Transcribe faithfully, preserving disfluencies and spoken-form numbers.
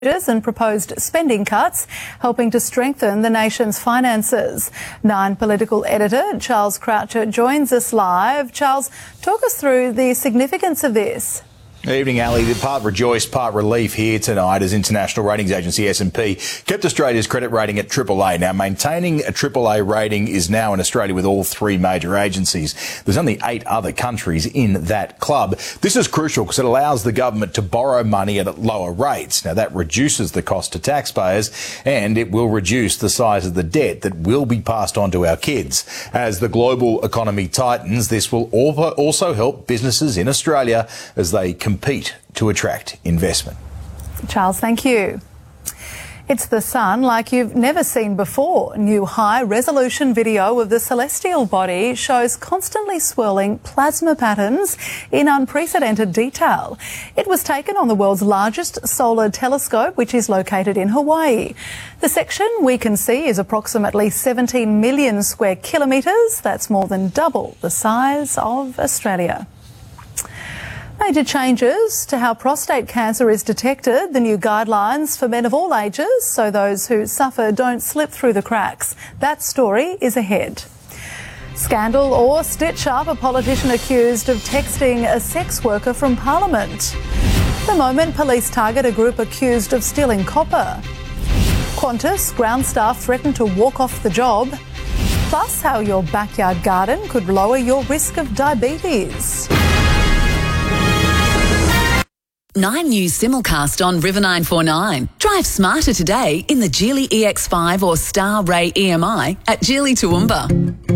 and proposed spending cuts, helping to strengthen the nation's finances. Nine political editor Charles Croucher joins us live. Charles, talk us through the significance of this. Good evening, Ali. Part rejoice, part relief here tonight as international ratings agency S and P kept Australia's credit rating at triple A. Now, maintaining a triple A rating is now in Australia with all three major agencies. There's only eight other countries in that club. This is crucial because it allows the government to borrow money at lower rates. Now, that reduces the cost to taxpayers and it will reduce the size of the debt that will be passed on to our kids. As the global economy tightens, this will also help businesses in Australia as they compete to attract investment. Charles, thank you. It's the sun like you've never seen before. New high-resolution video of the celestial body shows constantly swirling plasma patterns in unprecedented detail. It was taken on the world's largest solar telescope, which is located in Hawaii. The section we can see is approximately seventeen million square kilometres. That's more than double the size of Australia. Major changes to how prostate cancer is detected, the new guidelines for men of all ages so those who suffer don't slip through the cracks. That story is ahead. Scandal or stitch up a politician accused of texting a sex worker from Parliament. The moment police target a group accused of stealing copper. Qantas ground staff threaten to walk off the job. Plus how your backyard garden could lower your risk of diabetes. Nine News simulcast on River nine four nine. Drive smarter today in the Geely E X five or Star Ray E M I at Geely Toowoomba.